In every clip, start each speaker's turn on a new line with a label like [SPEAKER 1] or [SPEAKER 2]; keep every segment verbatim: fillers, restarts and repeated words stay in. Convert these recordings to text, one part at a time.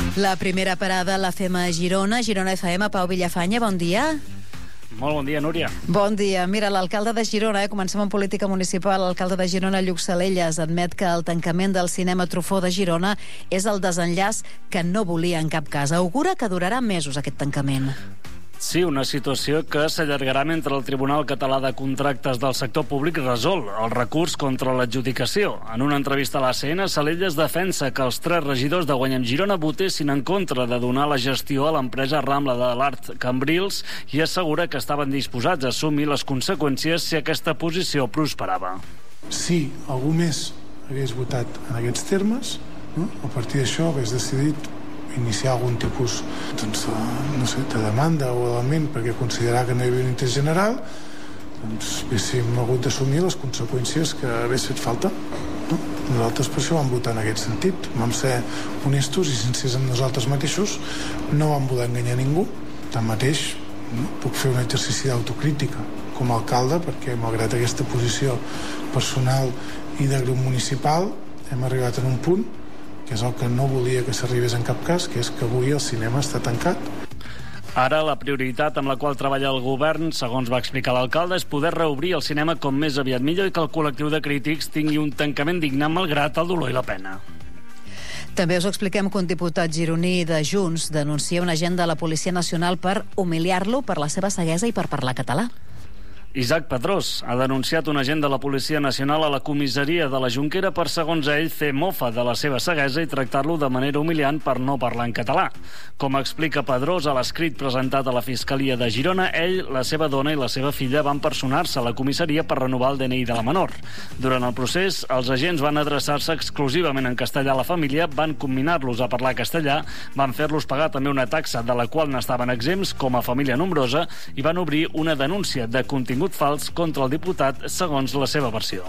[SPEAKER 1] La primera parada la fem a Girona. Girona F M, Pau Villafanya, bon dia.
[SPEAKER 2] Molt bon dia, Núria.
[SPEAKER 1] Bon dia. Mira, l'alcalde de Girona, eh, comencem amb política municipal, l'alcalde de Girona, Lluc Salellas, admet que el tancament del cinema Truffaut de Girona és el desenllaç que no volia en cap cas. Augura que durarà mesos aquest tancament.
[SPEAKER 2] Sí, una situació que s'allargarà mentre el Tribunal Català de Contractes del Sector Públic resol el recurs contra l'adjudicació. En una entrevista a l'A C N, Salellas defensa que els tres regidors de Guanyem Girona votessin en contra de donar la gestió a l'empresa Rambla de l'Art Cambrils i assegura que estaven disposats a assumir les conseqüències si aquesta posició prosperava.
[SPEAKER 3] Si algú més hagués votat en aquests termes, no? A partir d'això hagués decidit iniciar algun tipus doncs, no sé, de demanda o element perquè considerar que no hi havia un interès general, doncs haguéssim hagut d'assumir les conseqüències que hagués fet falta. No? Nosaltres per això vam votar en aquest sentit. Vam ser honestos i sincers amb nosaltres mateixos, no vam voler enganyar ningú. Tanmateix, no? Puc fer un exercici d'autocrítica com a alcalde perquè, malgrat aquesta posició personal i de grup municipal, hem arribat en un punt que és el que no volia que s'arribés en cap cas, que és que avui el cinema està tancat.
[SPEAKER 2] Ara, la prioritat amb la qual treballa el govern, segons va explicar l'alcalde, és poder reobrir el cinema com més aviat millor i que el col·lectiu de crítics tingui un tancament digne malgrat el dolor i la pena.
[SPEAKER 1] També us expliquem que un diputat gironí de Junts denuncia un agent de la Policia Nacional per humiliar-lo per la seva ceguesa i per parlar català.
[SPEAKER 2] Isaac Pedrós ha denunciat un agent de la Policia Nacional a la comissaria de la Jonquera per, segons ell, fer mofa de la seva ceguesa i tractar-lo de manera humiliant per no parlar en català. Com explica Pedrós a l'escrit presentat a la Fiscalia de Girona, ell, la seva dona i la seva filla van personar-se a la comissaria per renovar el D N I de la menor. Durant el procés, els agents van adreçar-se exclusivament en castellà a la família, van combinar-los a parlar castellà, van fer-los pagar també una taxa de la qual n'estaven exempts com a família nombrosa i van obrir una denúncia de contingut fals contra el diputat, segons la seva versió.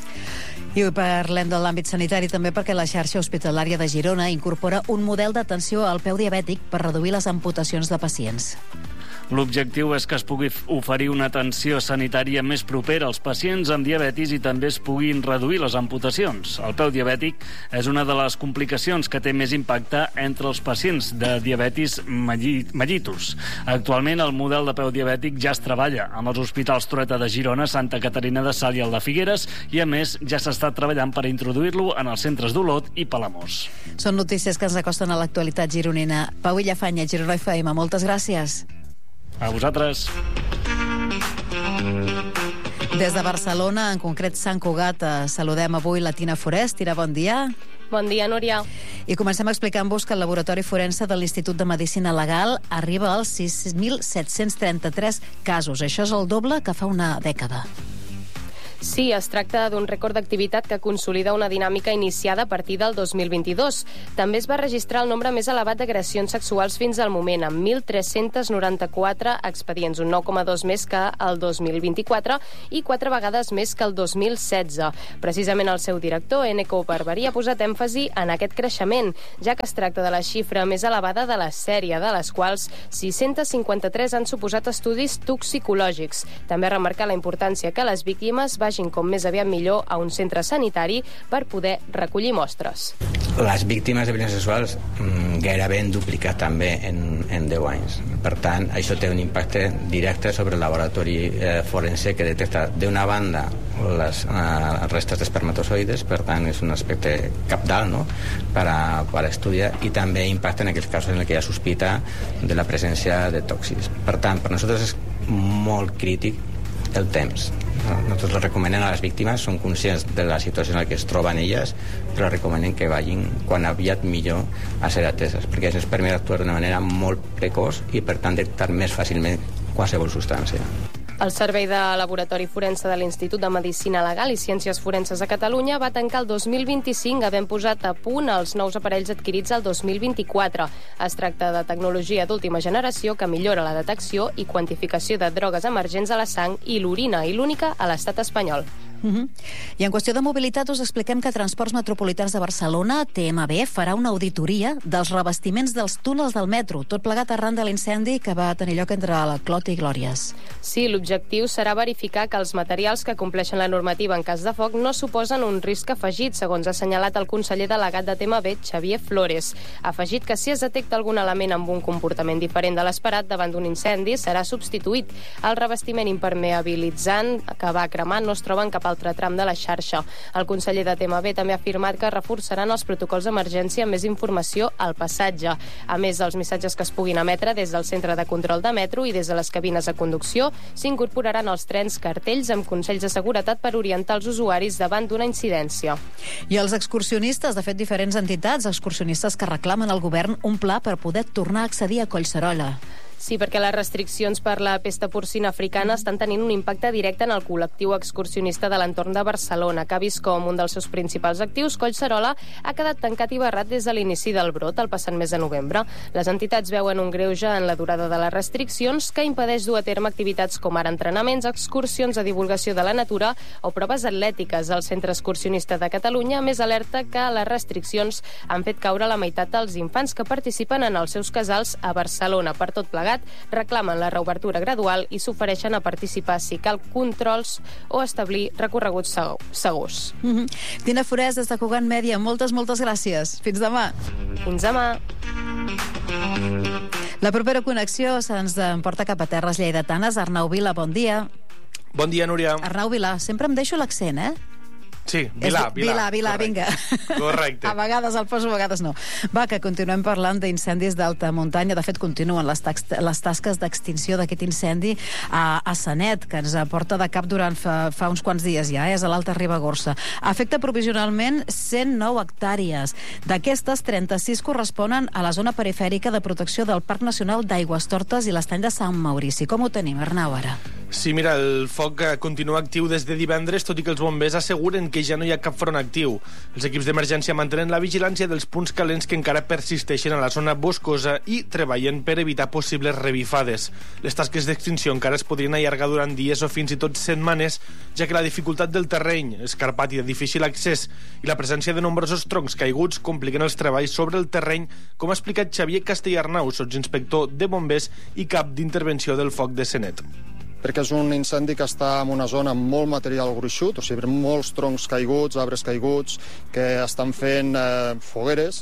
[SPEAKER 1] I avui parlem de l'àmbit sanitari també perquè la xarxa hospitalària de Girona incorpora un model d'atenció al peu diabètic per reduir les amputacions de pacients.
[SPEAKER 2] L'objectiu és que es pugui oferir una atenció sanitària més propera als pacients amb diabetis i també es puguin reduir les amputacions. El peu diabètic és una de les complicacions que té més impacte entre els pacients de diabetis mellitus. Actualment, el model de peu diabètic ja es treballa amb els hospitals Trueta de Girona, Santa Caterina de Sal i el de Figueres i, a més, ja s'està treballant per introduir-lo en els centres d'Olot i Palamós.
[SPEAKER 1] Són notícies que ens acosten a l'actualitat gironina. Pau Villafanya, Girona F M, moltes gràcies.
[SPEAKER 2] A vosaltres.
[SPEAKER 1] Des de Barcelona, en concret Sant Cugat, saludem avui la Tina Forest. Tina, bon dia.
[SPEAKER 4] Bon dia, Núria.
[SPEAKER 1] I comencem explicant-vos que el Laboratori Forense de l'Institut de Medicina Legal arriba als sis mil set-cents trenta-tres casos. Això és el doble que fa una dècada.
[SPEAKER 4] Sí, es tracta d'un rècord d'activitat que consolida una dinàmica iniciada a partir del dos mil vint-i-dos. També es va registrar el nombre més elevat d'agressions sexuals fins al moment, amb mil tres-cents noranta-quatre expedients, un nou coma dos més que el dos mil vint-i-quatre i quatre vegades més que el dos mil setze. Precisament el seu director, Eneko Barberí, ha posat èmfasi en aquest creixement, ja que es tracta de la xifra més elevada de la sèrie, de les quals sis-cents cinquanta-tres han suposat estudis toxicològics. També remarcar la importància que les víctimes vagin com més aviat millor a un centre sanitari per poder recollir mostres.
[SPEAKER 5] Les víctimes de violències sexuals mmm, gairebé han duplicat també en, en deu anys. Per tant, això té un impacte directe sobre el laboratori eh, forense que detecta d'una banda les eh, restes d'espermatozoides, per tant és un aspecte cabdal, no?, per, a, per a estudiar, i també impacta en aquells casos en què hi ha sospita de la presència de tòxics. Per tant, per nosaltres és molt crític el temps. Nosaltres les recomanem a les víctimes, són conscients de la situació en la que es troben elles, però recomanem que vagin quan aviat millor a ser ateses, perquè això ens permet actuar d'una manera molt precoç i, per tant, detectar més fàcilment qualsevol substància.
[SPEAKER 4] El Servei de Laboratori Forense de l'Institut de Medicina Legal i Ciències Forenses a Catalunya va tancar el dos mil vint-i-cinc havent posat a punt els nous aparells adquirits el dos mil vint-i-quatre. Es tracta de tecnologia d'última generació que millora la detecció i quantificació de drogues emergents a la sang i l'orina i l'única a l'estat espanyol.
[SPEAKER 1] Uh-huh. I en qüestió de mobilitat us expliquem que Transports Metropolitans de Barcelona, T M B, farà una auditoria dels revestiments dels túnels del metro, tot plegat arran de l'incendi que va tenir lloc entre la Clot i Glòries.
[SPEAKER 4] Sí, l'objectiu serà verificar que els materials que compleixen la normativa en cas de foc no suposen un risc afegit, segons ha assenyalat el conseller delegat de T M B, Xavier Flores. Ha afegit que si es detecta algun element amb un comportament diferent de l'esperat davant d'un incendi, serà substituït. El revestiment impermeabilitzant que va cremar no es troba en cap altre tram de la xarxa. El conseller de T M B també ha afirmat que reforçaran els protocols d'emergència amb més informació al passatge. A més, els missatges que es puguin emetre des del centre de control de metro i des de les cabines de conducció s'incorporaran als trens cartells amb consells de seguretat per orientar els usuaris davant d'una incidència.
[SPEAKER 1] I els excursionistes, de fet, diferents entitats, excursionistes que reclamen al govern un pla per poder tornar a accedir a Collserola.
[SPEAKER 4] Sí, perquè les restriccions per la pesta porcina africana estan tenint un impacte directe en el col·lectiu excursionista de l'entorn de Barcelona, que ha vist com un dels seus principals actius, Collserola, ha quedat tancat i barrat des de l'inici del brot el passat mes de novembre. Les entitats veuen un greuge en la durada de les restriccions que impedeix dur a terme activitats com ara entrenaments, excursions de divulgació de la natura o proves atlètiques. El Centre Excursionista de Catalunya més alerta que les restriccions han fet caure la meitat dels infants que participen en els seus casals a Barcelona. Per tot plegat, reclamen la reobertura gradual i s'ofereixen a participar si cal controls o establir recorreguts segurs.
[SPEAKER 1] Mm-hmm. Tina Forès, des de Cugat Mèdia, moltes, moltes gràcies. Fins demà.
[SPEAKER 4] Fins demà.
[SPEAKER 1] La propera connexió se'ns emporta cap a terres lleidatanes. Arnau Vila, bon dia.
[SPEAKER 6] Bon dia, Núria.
[SPEAKER 1] Arnau Vila, sempre em deixo l'accent, eh?
[SPEAKER 6] Sí, Vilà,
[SPEAKER 1] Vilà. Vilà, Vilà, vinga.
[SPEAKER 6] Correcte.
[SPEAKER 1] A vegades el poso, a vegades no. Va, que continuem parlant d'incendis d'alta muntanya. De fet, continuen les, les tasques d'extinció d'aquest incendi a, a Sanet, que ens porta de cap durant fa, fa uns quants dies ja, eh? És a l'Alta Ribagorça. Afecta provisionalment cent nou hectàrees. D'aquestes, trenta-sis corresponen a la zona perifèrica de protecció del Parc Nacional d'Aigüestortes i l'Estany de Sant Maurici. Com ho tenim, Arnau, ara?
[SPEAKER 6] Sí, mira, el foc continua actiu des de divendres, tot i que els bombers asseguren que ja no hi ha cap front actiu. Els equips d'emergència mantenen la vigilància dels punts calents que encara persisteixen a la zona boscosa i treballen per evitar possibles revifades. Les tasques d'extinció encara es podrien allargar durant dies o fins i tot setmanes, ja que la dificultat del terreny, escarpat i de difícil accés, i la presència de nombrosos troncs caiguts compliquen els treballs sobre el terreny, com ha explicat Xavier Castellarnau, sotsinspector de bombers i cap d'intervenció del foc de Sanet.
[SPEAKER 7] Perquè és un incendi que està en una zona amb molt material gruixut, o sigui, molts troncs caiguts, arbres caiguts, que estan fent eh, fogueres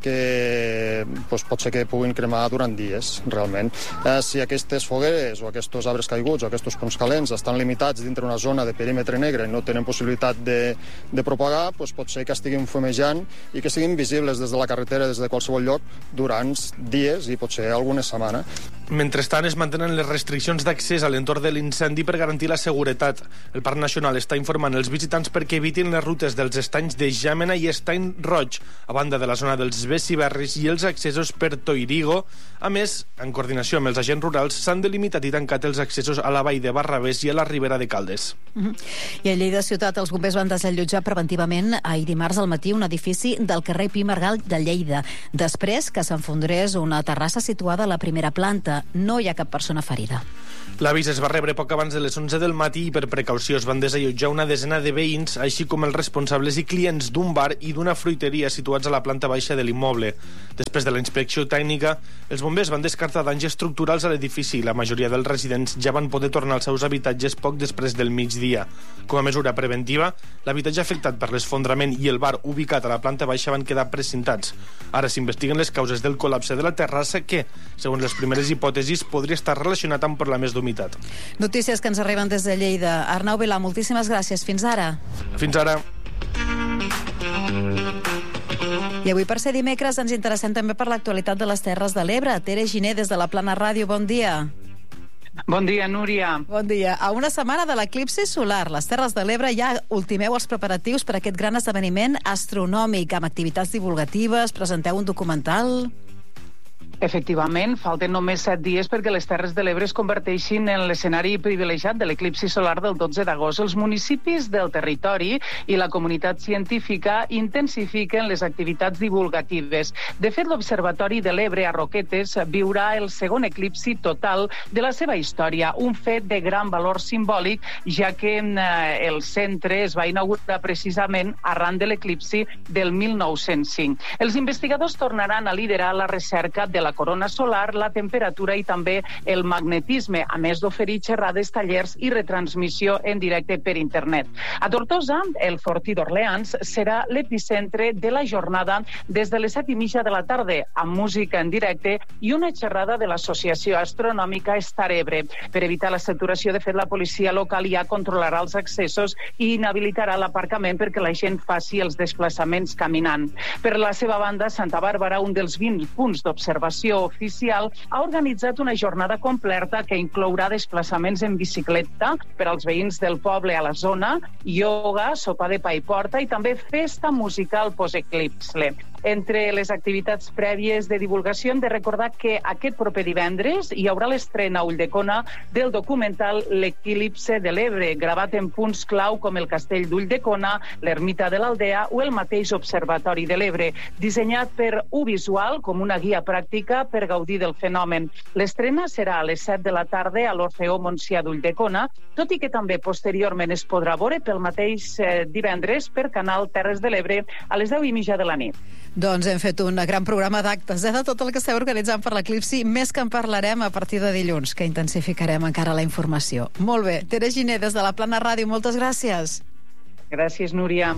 [SPEAKER 7] que doncs, pot ser que puguin cremar durant dies, realment. Eh, si aquestes fogueres o aquests arbres caiguts o aquests troncs calents estan limitats dintre una zona de perímetre negre i no tenen possibilitat de, de propagar, doncs pot ser que estiguin fumejant i que siguin visibles des de la carretera, des de qualsevol lloc, durant dies i potser alguna setmana.
[SPEAKER 6] Mentrestant, es mantenen les restriccions d'accés a l'entorn de l'incendi per garantir la seguretat. El Parc Nacional està informant els visitants perquè evitin les rutes dels estanys de Jàmena i Estany Roig, a banda de la zona dels Bessiberris i els accessos per Toirigo. A més, en coordinació amb els agents rurals, s'han delimitat i tancat els accessos a la vall de Barravés i a la Ribera de Caldes.
[SPEAKER 1] Mm-hmm. I a Lleida Ciutat, els bombers van desallotjar preventivament ahir dimarts al matí un edifici del carrer Pi Margall de Lleida, després que s'enfondrés una terrassa situada a la primera planta. No hi ha cap persona ferida.
[SPEAKER 6] L'avís es va rebre poc abans de les onze del matí i per precaució es van desallotjar una desena de veïns, així com els responsables i clients d'un bar i d'una fruiteria situats a la planta baixa de l'immoble. Després de la inspecció tècnica, els bombers van descartar danys estructurals a l'edifici i la majoria dels residents ja van poder tornar als seus habitatges poc després del migdia. Com a mesura preventiva, l'habitatge afectat per l'esfondrament i el bar ubicat a la planta baixa van quedar precintats. Ara s'investiguen les causes del col·lapse de la terrassa que, segons les primeres hipòtesis, podria estar relacionat amb problemes d'humitat.
[SPEAKER 1] Notícies que ens arriben des de Lleida. Arnau Vilà, moltíssimes gràcies. Fins ara.
[SPEAKER 6] Fins ara.
[SPEAKER 1] I avui, per ser dimecres, ens interessem també per l'actualitat de les Terres de l'Ebre. Tere Giner, des de la Plana Ràdio, bon dia.
[SPEAKER 8] Bon dia, Núria.
[SPEAKER 1] Bon dia. A una setmana de l'eclipsi solar, les Terres de l'Ebre ja ultimeu els preparatius per a aquest gran esdeveniment astronòmic, amb activitats divulgatives, presenteu un documental...
[SPEAKER 8] Efectivament, falten només set dies perquè les Terres de l'Ebre es converteixin en l'escenari privilegiat de l'eclipsi solar del dotze d'agost. Els municipis del territori i la comunitat científica intensifiquen les activitats divulgatives. De fet, l'Observatori de l'Ebre a Roquetes viurà el segon eclipsi total de la seva història, un fet de gran valor simbòlic, ja que eh, el centre es va inaugurar precisament arran de l'eclipsi del mil nou-cents cinc. Els investigadors tornaran a liderar la recerca de la corona solar, la temperatura i també el magnetisme, a més d'oferir xerrades, tallers i retransmissió en directe per internet. A Tortosa, el Fortí d'Orleans serà l'epicentre de la jornada des de les set i mitja de la tarda, amb música en directe i una xerrada de l'Associació Astronòmica Star Ebre. Per evitar la saturació, de fet, la policia local ja controlarà els accessos i inhabilitarà l'aparcament perquè la gent faci els desplaçaments caminant. Per la seva banda, Santa Bàrbara, un dels vint punts d'observació oficial, ha organitzat una jornada completa que inclourà desplaçaments en bicicleta per als veïns del poble a la zona, ioga, sopa de pa i porta i també festa musical post-eclipse. Entre les activitats prèvies de divulgació hem de recordar que aquest proper divendres hi haurà l'estrena a Ulldecona del documental L'Eclipse de l'Ebre, gravat en punts clau com el Castell d'Ulldecona, l'Ermita de l'Aldea o el mateix Observatori de l'Ebre, dissenyat per U Visual com una guia pràctica per gaudir del fenomen. L'estrena serà a les set de la tarda a l'Orfeó Montsià d'Ulldecona, tot i que també posteriorment es podrà veure pel mateix eh, divendres per Canal Terres de l'Ebre a les deu i mitja de la nit.
[SPEAKER 1] Doncs hem fet un gran programa d'actes, eh, de tot el que esteu organitzant per l'eclipsi, més que en parlarem a partir de dilluns, que intensificarem encara la informació. Molt bé, Tere Giner, des de la Plana Ràdio, moltes gràcies.
[SPEAKER 8] Gràcies, Núria.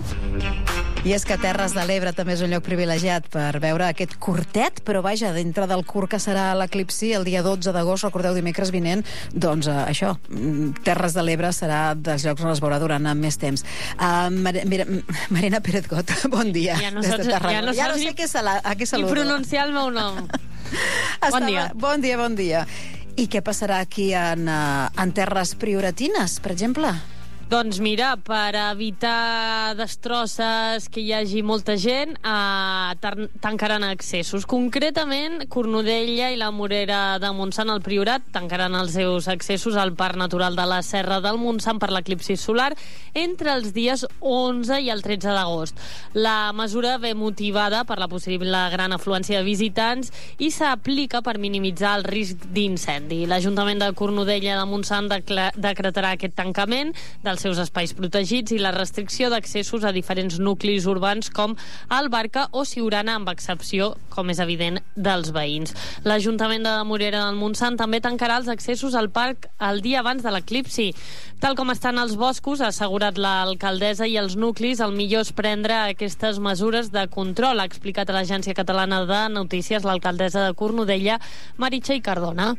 [SPEAKER 1] I és que Terres de l'Ebre també és un lloc privilegiat per veure aquest curtet, però vaja, dintre del curt que serà l'eclipsi el dia dotze d'agost, recordeu, dimecres vinent, doncs uh, això, Terres de l'Ebre serà dels llocs on es veurà durant més temps. Uh, Mar mira, Marina Pérez Got, bon dia.
[SPEAKER 9] Ja no, saps, ja no,
[SPEAKER 1] ja no sé què sala, a què saludo.
[SPEAKER 9] Ni pronunciar el meu nom.
[SPEAKER 1] Bon dia. Bon dia, bon dia. I què passarà aquí en, uh, en terres prioratines, per exemple?
[SPEAKER 9] Doncs mira, per evitar destrosses, que hi hagi molta gent, eh, tancaran accessos. Concretament, Cornudella i la Morera de Montsant al Priorat tancaran els seus accessos al Parc Natural de la Serra del Montsant per l'eclipsi solar entre els dies onze i el tretze d'agost. La mesura ve motivada per la possible gran afluència de visitants i s'aplica per minimitzar el risc d'incendi. L'Ajuntament de Cornudella de Montsant decretarà aquest tancament dels seus espais protegits i la restricció d'accessos a diferents nuclis urbans com el Barca o Siurana, amb excepció, com és evident, dels veïns. L'Ajuntament de Morera del Montsant també tancarà els accessos al parc el dia abans de l'eclipsi. Tal com estan els boscos, ha assegurat l'alcaldessa, i els nuclis, el millor és prendre aquestes mesures de control, ha explicat a l'Agència Catalana de Notícies l'alcaldessa de Cornudella, Meritxell Cardona.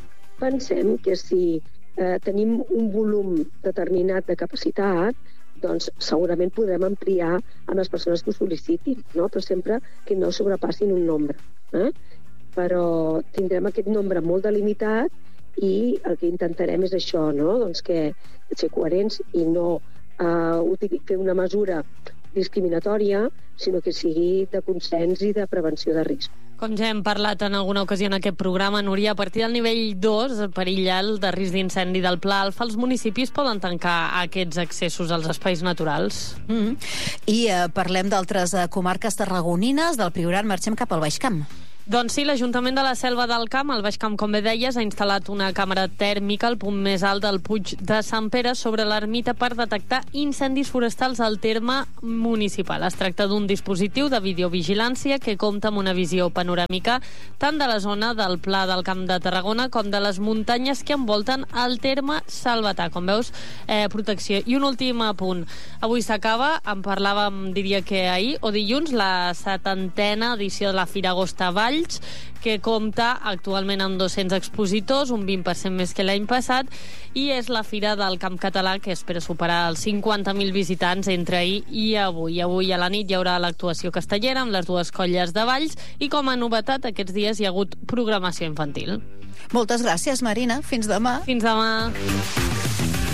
[SPEAKER 10] Pensem que si eh, tenim un volum determinat de capacitat, doncs segurament podrem ampliar amb les persones que ho sol·licitin, no? Però sempre que no sobrepassin un nombre. Eh? Però tindrem aquest nombre molt delimitat i el que intentarem és això, no? Doncs que ser coherents i no eh, fer una mesura discriminatòria, sinó que sigui de consens i de prevenció de risc.
[SPEAKER 9] Com ja hem parlat en alguna ocasió en aquest programa, Núria, a partir del nivell dos, el perill alt de risc d'incendi del Pla Alfa, els municipis poden tancar aquests accessos als espais naturals.
[SPEAKER 1] Mm-hmm. I eh, parlem d'altres eh, comarques tarragonines, del Priorat, marxem cap al Baix Camp.
[SPEAKER 9] Doncs sí, l'Ajuntament de la Selva del Camp, al Baix Camp, com bé deies, ha instal·lat una càmera tèrmica al punt més alt del Puig de Sant Pere sobre l'ermita per detectar incendis forestals al terme municipal. Es tracta d'un dispositiu de videovigilància que compta amb una visió panoràmica tant de la zona del Pla del Camp de Tarragona com de les muntanyes que envolten el terme salvatà. Com veus, eh, protecció. I un últim apunt. Avui s'acaba, en parlàvem, diria que ahir o dilluns, la setantena edició de la Fira Agosta Vall, que compta actualment amb dos-cents expositors, un vint per cent més que l'any passat, i és la Fira del Camp Català que espera superar els cinquanta mil visitants entre ahir i avui. Avui a la nit hi haurà l'actuació castellera amb les dues colles de Valls i, com a novetat, aquests dies hi ha hagut programació infantil.
[SPEAKER 1] Moltes gràcies, Marina. Fins demà.
[SPEAKER 9] Fins demà.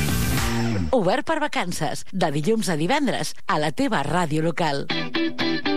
[SPEAKER 11] Obert per vacances, de dilluns a divendres, a la teva ràdio local.